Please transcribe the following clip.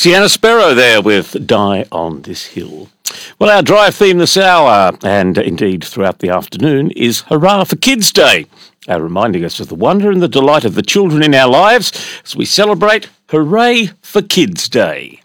Sienna Sparrow there with Die on This Hill. Well, our drive theme this hour, and indeed throughout the afternoon, is Hurrah for Kids Day, reminding us of the wonder and the delight of the children in our lives as we celebrate Hooray for Kids Day.